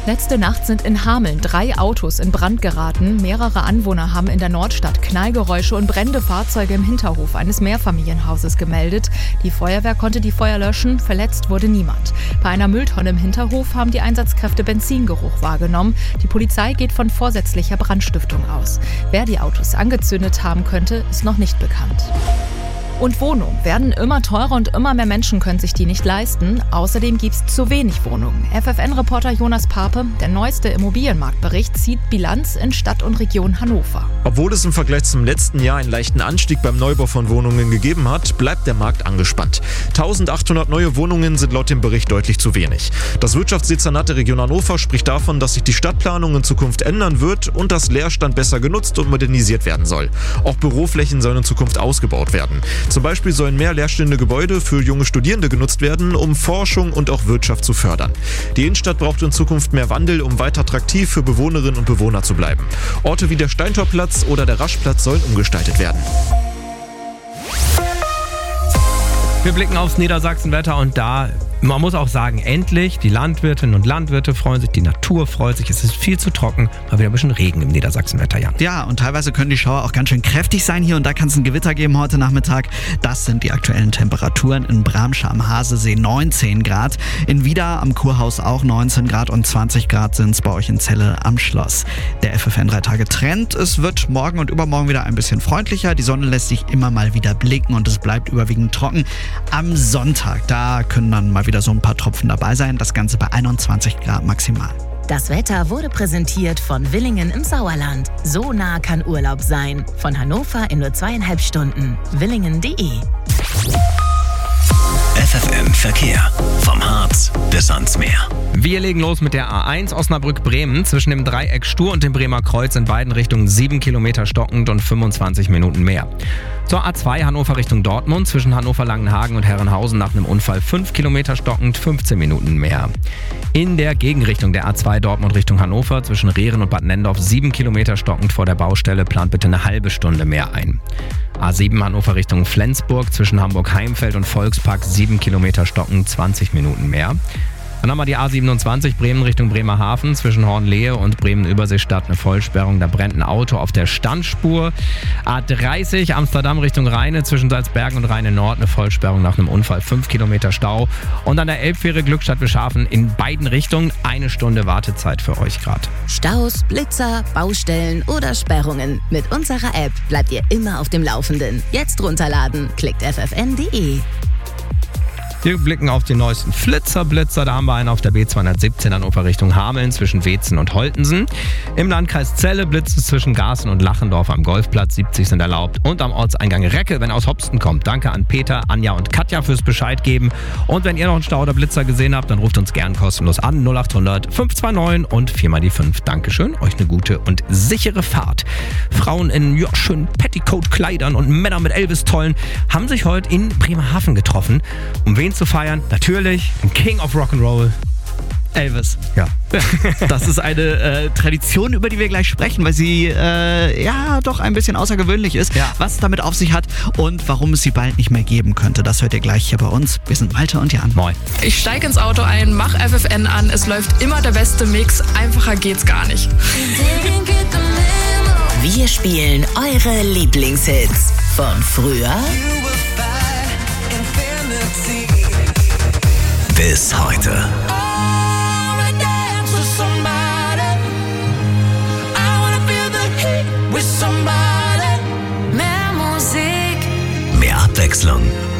Letzte Nacht sind in Hameln 3 Autos in Brand geraten. Mehrere Anwohner haben in der Nordstadt Knallgeräusche und brennende Fahrzeuge im Hinterhof eines Mehrfamilienhauses gemeldet. Die Feuerwehr konnte die Feuer löschen, verletzt wurde niemand. Bei einer Mülltonne im Hinterhof haben die Einsatzkräfte Benzingeruch wahrgenommen. Die Polizei geht von vorsätzlicher Brandstiftung aus. Wer die Autos angezündet haben könnte, ist noch nicht bekannt. Und Wohnungen werden immer teurer und immer mehr Menschen können sich die nicht leisten. Außerdem gibt es zu wenig Wohnungen. FFN-Reporter Jonas Pape, der neueste Immobilienmarktbericht, zieht Bilanz in Stadt und Region Hannover. Obwohl es im Vergleich zum letzten Jahr einen leichten Anstieg beim Neubau von Wohnungen gegeben hat, bleibt der Markt angespannt. 1800 neue Wohnungen sind laut dem Bericht deutlich zu wenig. Das Wirtschaftsdezernat der Region Hannover spricht davon, dass sich die Stadtplanung in Zukunft ändern wird und dass Leerstand besser genutzt und modernisiert werden soll. Auch Büroflächen sollen in Zukunft ausgebaut werden. Zum Beispiel sollen mehr leerstehende Gebäude für junge Studierende genutzt werden, um Forschung und auch Wirtschaft zu fördern. Die Innenstadt braucht in Zukunft mehr Wandel, um weiter attraktiv für Bewohnerinnen und Bewohner zu bleiben. Orte wie der Steintorplatz oder der Raschplatz sollen umgestaltet werden. Wir blicken aufs Niedersachsenwetter und man muss auch sagen, endlich, die Landwirtinnen und Landwirte freuen sich, die Natur freut sich, es ist viel zu trocken, mal wieder ein bisschen Regen im Niedersachsenwetter, Jan. Ja, und teilweise können die Schauer auch ganz schön kräftig sein hier und da kann es ein Gewitter geben heute Nachmittag. Das sind die aktuellen Temperaturen in Bramsche am Hasesee 19 Grad, in Wieder am Kurhaus auch 19 Grad und 20 Grad sind es bei euch in Celle am Schloss. Der FFN 3-Tage-Trend, es wird morgen und übermorgen wieder ein bisschen freundlicher, die Sonne lässt sich immer mal wieder blicken und es bleibt überwiegend trocken. Am Sonntag, da können dann mal wieder so ein paar Tropfen dabei sein. Das Ganze bei 21 Grad maximal. Das Wetter wurde präsentiert von Willingen im Sauerland. So nah kann Urlaub sein. Von Hannover in nur 2,5 Stunden. Willingen.de. FFN Verkehr. Vom Harz bis ans Meer. Wir legen los mit der A1 Osnabrück-Bremen. Zwischen dem Dreieck Stur und dem Bremer Kreuz in beiden Richtungen 7 Kilometer stockend und 25 Minuten mehr. Zur A2 Hannover Richtung Dortmund. Zwischen Hannover-Langenhagen und Herrenhausen nach einem Unfall 5 Kilometer stockend, 15 Minuten mehr. In der Gegenrichtung der A2 Dortmund Richtung Hannover zwischen Rehren und Bad Nendorf 7 Kilometer stockend vor der Baustelle. Plant bitte eine halbe Stunde mehr ein. A7 Hannover Richtung Flensburg zwischen Hamburg-Heimfeld und Volkspark 7 Kilometer stockend, 20 Minuten mehr. Dann haben wir die A27 Bremen Richtung Bremerhaven zwischen Hornlehe und Bremen-Überseestadt eine Vollsperrung. Da brennt ein Auto auf der Standspur. A30 Amsterdam Richtung Rheine zwischen Salzbergen und Rheine Nord eine Vollsperrung nach einem Unfall. 5 Kilometer Stau. Und an der Elbfähre Glückstadt-Wischhafen in beiden Richtungen 1 Stunde Wartezeit für euch gerade. Staus, Blitzer, Baustellen oder Sperrungen. Mit unserer App bleibt ihr immer auf dem Laufenden. Jetzt runterladen. Klickt ffn.de. Wir blicken auf den neuesten Flitzer-Blitzer. Da haben wir einen auf der B217 Hannover Richtung Hameln zwischen Weetzen und Holtensen. Im Landkreis Celle blitzt es zwischen Garßen und Lachendorf am Golfplatz. 70 sind erlaubt. Und am Ortseingang Recke, wenn aus Hopsten kommt. Danke an Peter, Anja und Katja fürs Bescheid geben. Und wenn ihr noch einen Stau oder Blitzer gesehen habt, dann ruft uns gern kostenlos an. 0800 529 und 4 die 5. Dankeschön. Euch eine gute und sichere Fahrt. Frauen in schönen Petticoat-Kleidern und Männer mit Elvis-Tollen haben sich heute in Bremerhaven getroffen. Um wen zu feiern? Natürlich den King of Rock'n'Roll. Elvis. Ja. Das ist eine Tradition, über die wir gleich sprechen, weil sie doch ein bisschen außergewöhnlich ist. Ja. Was es damit auf sich hat und warum es sie bald nicht mehr geben könnte, das hört ihr gleich hier bei uns. Wir sind Malte und Jan. Moin. Ich steige ins Auto ein, mach FFN an, es läuft immer der beste Mix, einfacher geht's gar nicht. Wir spielen eure Lieblingshits von früher Bis heute. Mehr Musik, Mehr Abwechslung.